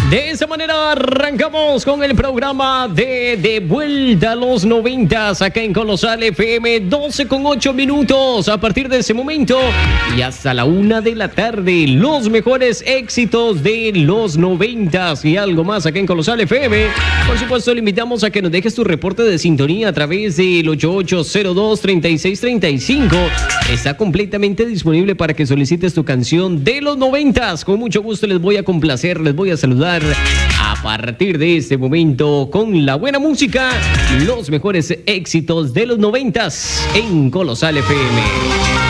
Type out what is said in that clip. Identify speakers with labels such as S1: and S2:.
S1: De esa manera arrancamos con el programa de Vuelta a los 90s acá en Colosal FM, 12:08. A partir de ese momento y hasta la 1 de la tarde, los mejores éxitos de los 90s y algo más acá en Colosal FM. Por supuesto, le invitamos a que nos dejes tu reporte de sintonía a través del 8802-3635. Está completamente disponible para que solicites tu canción de los 90s. Con mucho gusto les voy a complacer, les voy a saludar a partir de este momento con la buena música, los mejores éxitos de los 90s en Colosal FM.